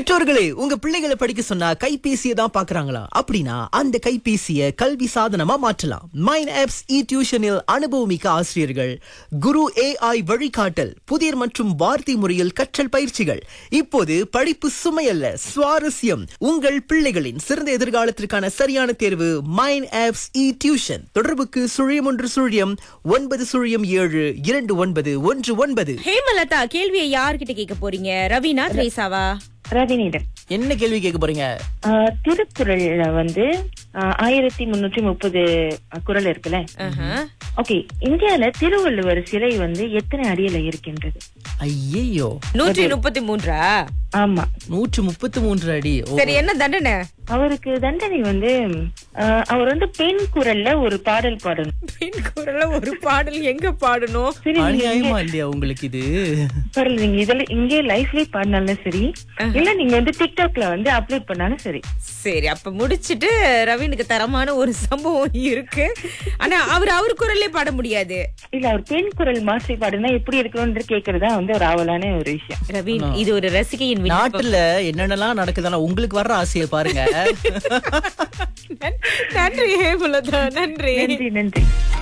பெற்றோர்களே, உங்க பிள்ளைகளை படிக்க சொன்னா கைபேசியை தான் பாக்குறாங்களா? அப்படின்னா அந்த கைபேசியை கல்வி சாதனமா மாற்றலாம். மைண்ட் ஆப்ஸ் இ டியூஷனில் அனுபவமிக்க ஆசிரியர்கள், குரு AI வழிகாட்டல், புதிர் மற்றும் வார்த்தை முறையில் கற்றல் பயிற்சிகள். இப்போது படிப்பு சுமையல்ல, சுவாரஸ்யம். உங்கள் பிள்ளைகளின் சிறந்த எதிர்காலத்திற்கான சரியான தேர்வு மைண்ட் ஆப்ஸ் இ டியூஷன். தொடர்புக்கு 0117292119. ஹேமலதா, கேள்வியை யார்கிட்ட கேட்க போறீங்க? ரவீனா, திரேசாவா? ரவினிடம். என்ன கேள்வி கேட்க போறீங்க? திருக்குறள்ல 1330 குறள் இருக்குல்ல. ஓகே, இந்தியால திருவள்ளுவர் சிலை எத்தனை அடியில இருக்கின்றது? ஐயோ, 133. ஆமா, 133 அடி. சரி, என்ன தண்டனை? அவருக்கு தண்டனை அவர் பெண் குரல்ல ஒரு பாடல் பாடணும். பெண் குரல்ல ஒரு பாடல் எங்க பாடணும்? சரி, அநியாயமா இல்லையா உங்களுக்கு இது? பரவாயில்ல, நீங்க இதுல இங்கே லைஃப்லயே பாடினாலும் சரி, இல்ல நீங்க டிக்டாக்ல அப்லோட் பண்ணாலும் சரி. சரி, அப்ப முடிச்சிட்டு ரவீனுக்கு தரமான ஒரு சம்பவம் இருக்கு. ஆனா அவர் குரல்லே பாட முடியாது. இல்ல, அவர் பெண் குரல் மாற்றி பாடுனா எப்படி இருக்கணும்னு கேக்குறதா ஒரு ஆவலான ஒரு விஷயம். ரவீன், இது ஒரு ரசிகையின் நாட்டுல என்னென்னலாம் நடக்குதுன்னா உங்களுக்கு வர்ற ஆசையை பாருங்க. நன்றி ஹேமலதா, நன்றி. நன்றி.